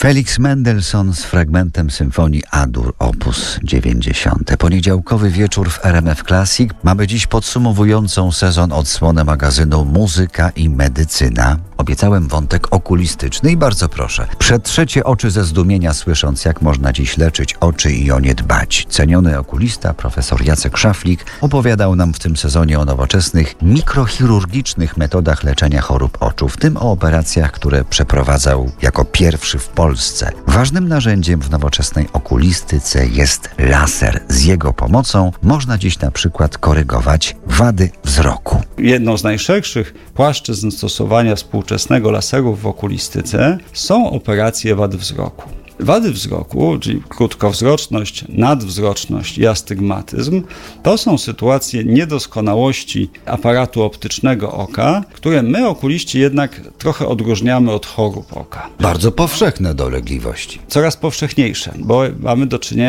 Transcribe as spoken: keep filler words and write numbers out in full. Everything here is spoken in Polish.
Felix Mendelssohn z fragmentem symfonii A-dur opus dziewięćdziesiąt. Poniedziałkowy wieczór w R M F Classic mamy dziś podsumowującą sezon odsłonę magazynu Muzyka i Medycyna. Obiecałem wątek okulistyczny i bardzo proszę. Przetrzecie oczy ze zdumienia, słysząc, jak można dziś leczyć oczy i o nie dbać. Ceniony okulista, profesor Jacek Szaflik, opowiadał nam w tym sezonie o nowoczesnych, mikrochirurgicznych metodach leczenia chorób oczu, w tym o operacjach, które przeprowadzał jako pierwszy w Polsce. Ważnym narzędziem w nowoczesnej okulistyce jest laser. Z jego pomocą można dziś na przykład korygować wady wzroku. Jedną z najszerszych płaszczyzn stosowania współczesnego laseru w okulistyce są operacje wad wzroku. Wady wzroku, czyli krótkowzroczność, nadwzroczność i astygmatyzm, to są sytuacje niedoskonałości aparatu optycznego oka, które my, okuliści, jednak trochę odróżniamy od chorób oka. Bardzo powszechne dolegliwości. Coraz powszechniejsze, bo mamy do czynienia